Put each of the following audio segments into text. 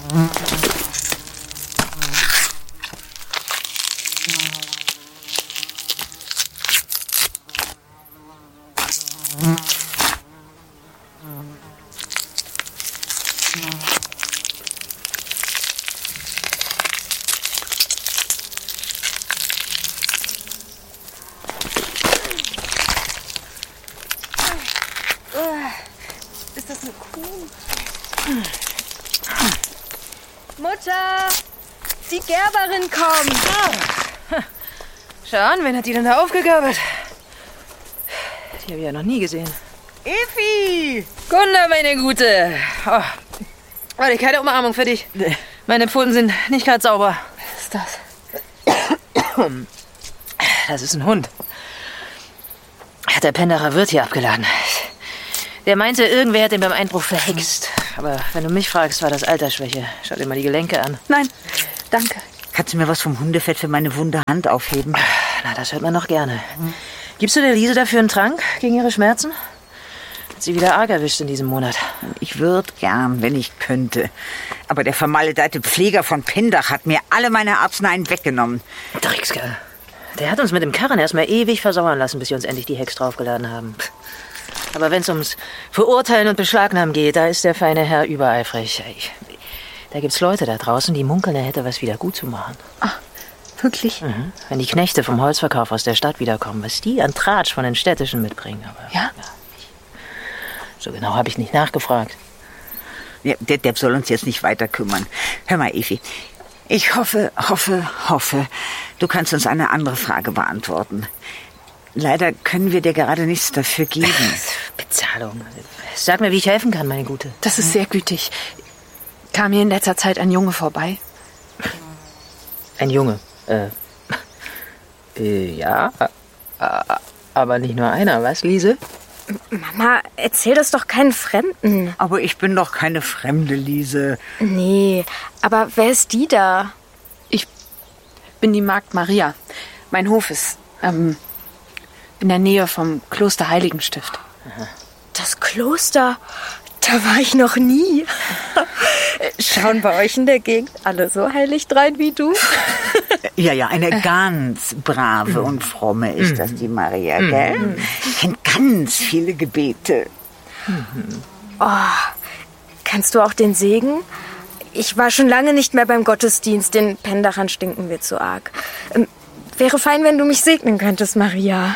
Ist das eine Kuh? Mutter! Die Gerberin kommt! Schau an, wen hat die denn da aufgegabelt? Die habe ich ja noch nie gesehen. Effi! Gunda, meine Gute! Oh. Warte, keine Umarmung für dich. Meine Pfoten sind nicht gerade sauber. Was ist das? Das ist ein Hund. Hat der Pendacher Wirt hier abgeladen. Der meinte, irgendwer hat ihn beim Einbruch verhext. Aber wenn du mich fragst, war das Altersschwäche. Schau dir mal die Gelenke an. Nein, danke. Kannst du mir was vom Hundefett für meine wunde Hand aufheben? Na, das hört man noch gerne. Gibst du der Liese dafür einen Trank gegen ihre Schmerzen? Hat sie wieder arg erwischt in diesem Monat. Ich würde gern, wenn ich könnte. Aber der vermaledeite Pfleger von Pendach hat mir alle meine Arzneien weggenommen. Dreckskerl. Der hat uns mit dem Karren erstmal ewig versauern lassen, bis wir uns endlich die Hex draufgeladen haben. Aber wenn es ums Verurteilen und Beschlagnahmen geht, da ist der feine Herr übereifrig. Da gibt's Leute da draußen, die munkeln, er hätte was wieder gut zu machen. Ah, wirklich? Mhm. Wenn die Knechte vom Holzverkauf aus der Stadt wiederkommen, was die an Tratsch von den Städtischen mitbringen. Aber, ja? So genau habe ich nicht nachgefragt. Ja, der Depp soll uns jetzt nicht weiter kümmern. Hör mal, Effi. Ich hoffe, du kannst uns eine andere Frage beantworten. Leider können wir dir gerade nichts dafür geben. Bezahlung. Sag mir, wie ich helfen kann, meine Gute. Das ist sehr gütig. Kam hier in letzter Zeit ein Junge vorbei? Ein Junge? Ja. Aber nicht nur einer, was, Liese? Mama, erzähl das doch keinen Fremden. Aber ich bin doch keine Fremde, Liese. Nee, aber wer ist die da? Ich bin die Magd Maria. Mein Hof ist in der Nähe vom Kloster Heiligenstift. Das Kloster? Da war ich noch nie. Schauen bei euch in der Gegend alle so heilig drein wie du? Ja, eine ganz brave und fromme ist das, die Maria, gell? Kennt ganz viele Gebete. Oh, kannst du auch den Segen? Ich war schon lange nicht mehr beim Gottesdienst, den Pendachern stinken wir zu arg. Wäre fein, wenn du mich segnen könntest, Maria.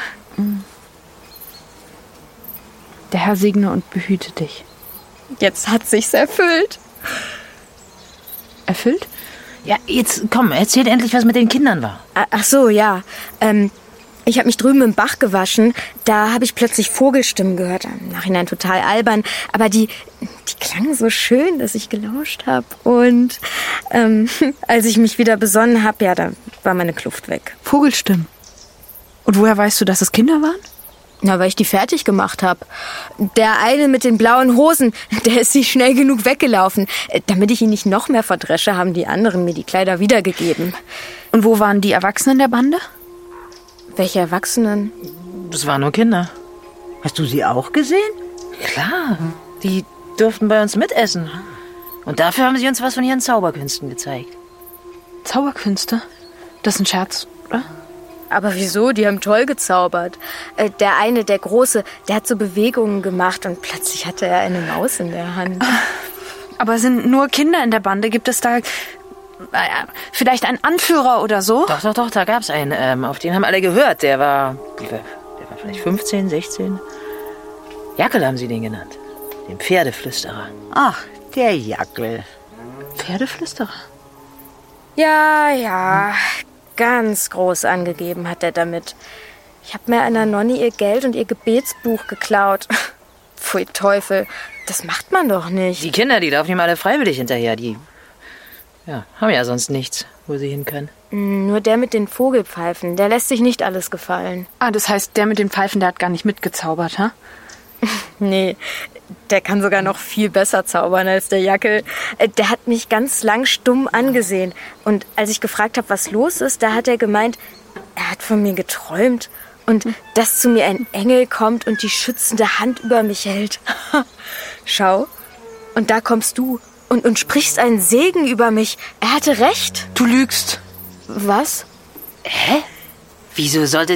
Der Herr segne und behüte dich. Jetzt hat sich's erfüllt. Erfüllt? Ja, jetzt komm, erzähl endlich, was mit den Kindern war. Ach so, ja. Ich habe mich drüben im Bach gewaschen. Da habe ich plötzlich Vogelstimmen gehört. Im Nachhinein total albern. Aber die klangen so schön, dass ich gelauscht habe. Und als ich mich wieder besonnen habe, ja, da war meine Kluft weg. Vogelstimmen? Und woher weißt du, dass es Kinder waren? Na, weil ich die fertig gemacht habe. Der eine mit den blauen Hosen, der ist nicht schnell genug weggelaufen. Damit ich ihn nicht noch mehr verdresche, haben die anderen mir die Kleider wiedergegeben. Und wo waren die Erwachsenen der Bande? Welche Erwachsenen? Das waren nur Kinder. Hast du sie auch gesehen? Klar, die durften bei uns mitessen. Und dafür haben sie uns was von ihren Zauberkünsten gezeigt. Zauberkünste? Das ist ein Scherz, oder? Aber wieso? Die haben toll gezaubert. Der eine, der Große, der hat so Bewegungen gemacht und plötzlich hatte er eine Maus in der Hand. Aber sind nur Kinder in der Bande? Gibt es da vielleicht einen Anführer oder so? Doch, da gab's einen. Auf den haben alle gehört. Der war vielleicht 15, 16. Jackel haben sie den genannt. Den Pferdeflüsterer. Ach, der Jackel. Pferdeflüsterer? Ja. Ganz groß angegeben hat er damit. Ich habe mir einer Nonne ihr Geld und ihr Gebetsbuch geklaut. Pfui Teufel, das macht man doch nicht. Die Kinder, die laufen ihm alle freiwillig hinterher. Die haben ja sonst nichts, wo sie hin können. Nur der mit den Vogelpfeifen, der lässt sich nicht alles gefallen. Ah, das heißt, der mit den Pfeifen, der hat gar nicht mitgezaubert, ha? Nee, der kann sogar noch viel besser zaubern als der Jackel. Der hat mich ganz lang stumm angesehen. Und als ich gefragt habe, was los ist, da hat er gemeint, er hat von mir geträumt. Und dass zu mir ein Engel kommt und die schützende Hand über mich hält. Schau, und da kommst du und sprichst einen Segen über mich. Er hatte recht. Du lügst. Was? Hä? Wieso sollte